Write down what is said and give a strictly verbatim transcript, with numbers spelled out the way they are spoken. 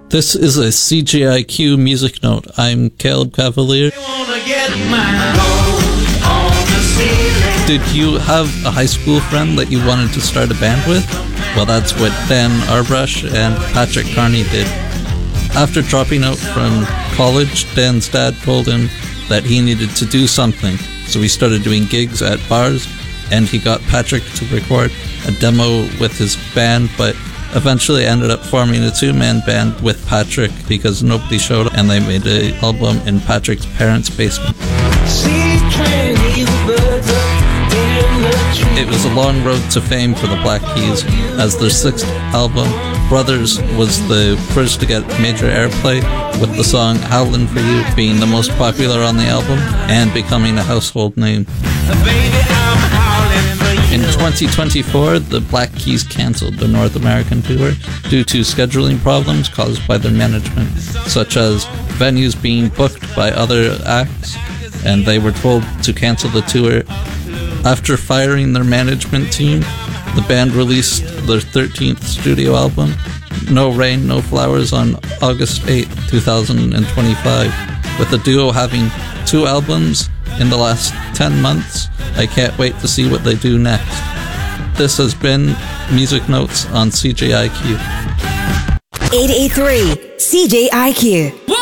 This is a C J I Q music note. I'm Caleb Cavalier. Did you have a high school friend that you wanted to start a band with? Well, that's what Dan Arbrush and Patrick Carney did. After dropping out from college, Dan's dad told him that he needed to do something, so he started doing gigs at bars, and he got Patrick to record a demo with his band, but eventually ended up forming a two-man band with Patrick because nobody showed up, and they made an album in Patrick's parents' basement. It was a long road to fame for the Black Keys, as their sixth album, Brothers, was the first to get major airplay, with the song Howlin' For You being the most popular on the album and becoming a household name. In twenty twenty-four, the Black Keys cancelled their North American tour due to scheduling problems caused by their management, such as venues being booked by other acts, and they were told to cancel the tour. After firing their management team, the band released their thirteenth studio album, No Rain, No Flowers, on August eighth, twenty twenty-five. With the duo having two albums in the last ten months, I can't wait to see what they do next. This has been Music Notes on C J I Q. eight eighty-three C J I Q.